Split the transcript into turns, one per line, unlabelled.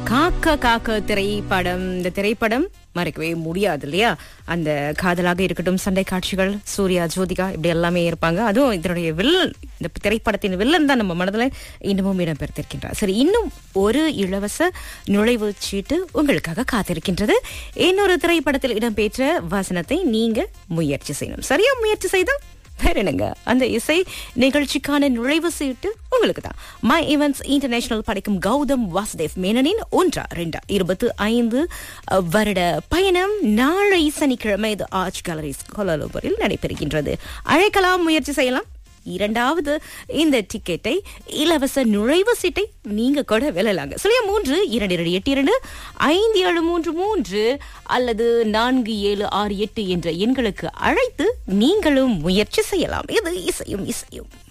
காக்க காக்க திரைப்படம், இந்த திரைப்படம் மறைக்கவே முடியாது இல்லையா? அந்த காதலாக இருக்கட்டும், சண்டை காட்சிகள், சூர்யா ஜோதிகா இப்படி எல்லாமே இருப்பாங்க. அதுவும் இதனுடைய வில்லன், இந்த திரைப்படத்தின் வில்லன் தான் நம்ம மனதில் இன்னமும் இடம்பெற்றிருக்கின்றார். சரி, இன்னும் ஒரு இலவச நுழைவு சீட்டு உங்களுக்காக காத்திருக்கின்றது. இன்னொரு திரைப்படத்தில் இடம்பெற்ற வசனத்தை நீங்க முயற்சி செய்யணும். சரியா முயற்சி செய்தா வேற என்னங்க, அந்த இசை நிகழ்ச்சிக்கான நுழைவு சீட்டு உங்களுக்கு தான். மை ஈவென்ட்ஸ் இன்டர்நேஷனல் படைக்கும் கௌதம் வாசுதேவ் மேனனின் 1-25 வருட பயணம் நாளை சனிக்கிழமை இது ஆர்ச் கேலரிஸ் கோலாலம்பூரில் நடைபெறுகின்றது. அழைக்கலாம், முயற்சி செய்யலாம். இரண்டாவது, இந்த டிக்கெட்டை, இலவச நுழைவு சீட்டை நீங்க கூட வெல்லலாங்க. சொல்லியா 3-2282-5733 அல்லது 4768 என்ற எண்களுக்கு அழைத்து நீங்களும் முயற்சி செய்யலாம். இது இசையும் இசையும்.